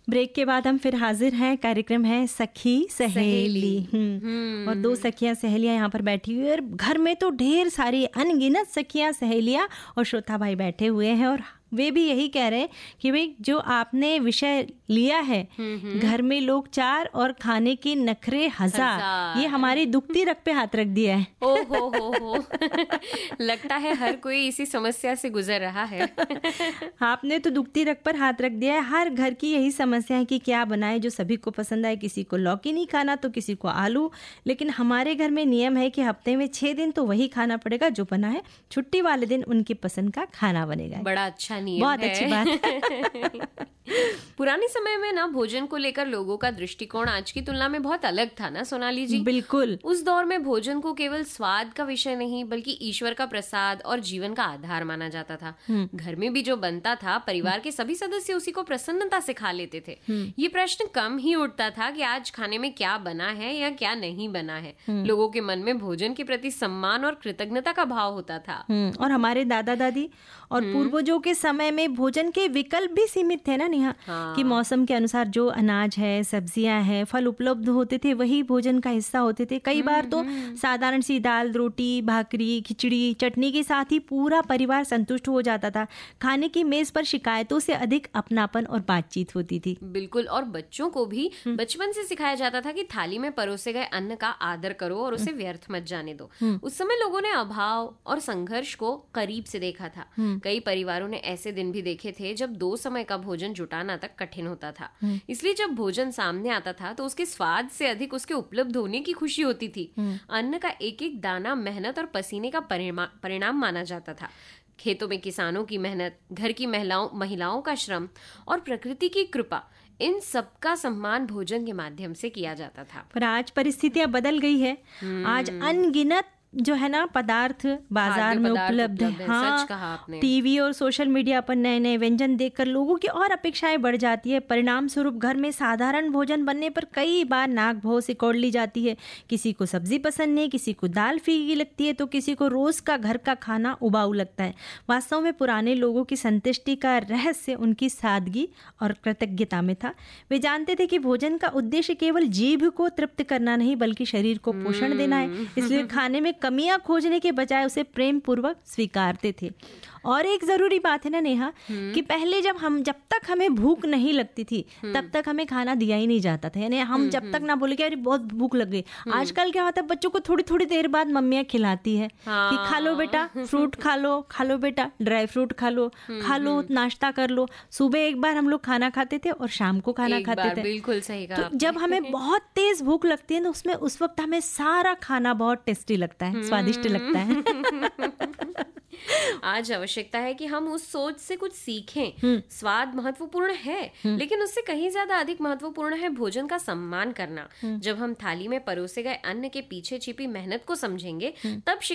Break के बाद हम फिर हाजिर हैं। कार्यक्रम है सखी सहेली। और दो सखियां सहेलियां यहाँ पर बैठी हुई है और घर में तो ढेर सारी अनगिनत सखियां सहेलियां और श्रोता भाई बैठे हुए हैं और वे भी यही कह रहे हैं कि भाई जो आपने विषय लिया है, घर में लोग 4 और खाने के नखरे 1000, ये हमारी दुखती रग पे हाथ रख दिया है। ओ हो लगता है हर कोई इसी समस्या से गुजर रहा है। आपने तो दुखती रग पर हाथ रख दिया है। हर घर की यही समस्या है कि क्या बनाए जो सभी को पसंद आए। किसी को लौकी नहीं खाना तो किसी को आलू, लेकिन हमारे घर में नियम है कि हफ्ते में 6 दिन तो वही खाना पड़ेगा जो बना है। छुट्टी वाले दिन उनकी पसंद का खाना बनेगा। बड़ा अच्छा नियम बहुत है। अच्छी बात। पुराने समय में ना भोजन को लेकर लोगों का दृष्टिकोण आज की तुलना में बहुत अलग था ना सोनाली जी। बिल्कुल। उस दौर में भोजन को केवल स्वाद का विषय नहीं बल्कि ईश्वर का प्रसाद और जीवन का आधार माना जाता था। घर में भी जो बनता था परिवार के सभी सदस्य उसी को प्रसन्नता से खा लेते थे। ये प्रश्न कम ही उठता था कि आज खाने में क्या बना है या क्या नहीं बना है। लोगों के मन में भोजन के प्रति सम्मान और कृतज्ञता का भाव होता था। और हमारे दादा दादी और पूर्वजों के समय में भोजन के विकल्प भी सीमित थे ना नेहा। कि मौसम के अनुसार जो अनाज है, सब्जियां हैं, फल उपलब्ध होते थे वही भोजन का हिस्सा होते थे। कई बार तो साधारण सी दाल, रोटी, भाकरी, खिचड़ी, चटनी के साथ ही पूरा परिवार संतुष्ट हो जाता था। खाने की मेज पर शिकायतों से अधिक अपनापन और बातचीत होती थी। बिल्कुल। और बच्चों को भी बचपन से सिखाया जाता था कि थाली में परोसे गए अन्न का आदर करो और उसे व्यर्थ मत जाने दो। उस समय लोगों ने अभाव और संघर्ष को करीब से देखा था। कई परिवारों ने ऐसे दिन भी देखे थे जब 2 समय का भोजन जुटाना तक कठिन होता था। इसलिए जब भोजन सामने आता था तो उसके स्वाद से अधिक उसके उपलब्ध होने की खुशी होती थी। अन्न का एक एक दाना मेहनत और पसीने का परिणाम माना जाता था। खेतों में किसानों की मेहनत, घर की महिलाओं का श्रम और प्रकृति की कृपा, इन सबका सम्मान भोजन के माध्यम से किया जाता था। पर आज परिस्थितियां बदल गई है। आज अनगिनत जो है ना पदार्थ बाजार में उपलब्ध है। हाँ, सच कहा आपने। टीवी और सोशल मीडिया पर नए नए व्यंजन देखकर लोगों की और अपेक्षाएं बढ़ जाती है। परिणाम स्वरूप घर में साधारण भोजन बनने पर कई बार नाक भौं से कौड़ ली जाती है। किसी को सब्जी पसंद नहीं, किसी को दाल फीकी लगती है तो किसी को रोज का घर का खाना उबाऊ लगता है। वास्तव में पुराने लोगों की संतुष्टि का रहस्य उनकी सादगी और कृतज्ञता में था। वे जानते थे कि भोजन का उद्देश्य केवल जीभ को तृप्त करना नहीं बल्कि शरीर को पोषण देना है। इसलिए खाने में कमियां खोजने के बजाय उसे प्रेम पूर्वक स्वीकारते थे। और एक जरूरी बात है ना नेहा कि पहले जब तक हमें भूख नहीं लगती थी तब तक हमें खाना दिया ही नहीं जाता था। यानी हम जब तक ना बोले कि अरे बहुत भूख लग गई। आजकल क्या होता है, बच्चों को थोड़ी थोड़ी देर बाद मम्मियाँ खिलाती है कि खा लो बेटा फ्रूट, खा लो बेटा ड्राई फ्रूट, खा लो नाश्ता कर लो। सुबह एक बार हम लोग खाना खाते थे और शाम को खाना खाते थे। बिल्कुल सही कहा। तो जब हमें बहुत तेज भूख लगती है ना उस वक्त हमें सारा खाना बहुत टेस्टी लगता है, स्वादिष्ट लगता है। आज आवश्यकता है कि हम उस सोच से कुछ सीखें। स्वाद महत्वपूर्ण है लेकिन उससे कहीं ज्यादा अधिक महत्वपूर्ण है भोजन का सम्मान करना। जब हम थाली में परोसे गए अन्न के पीछे छिपी मेहनत को समझेंगे तब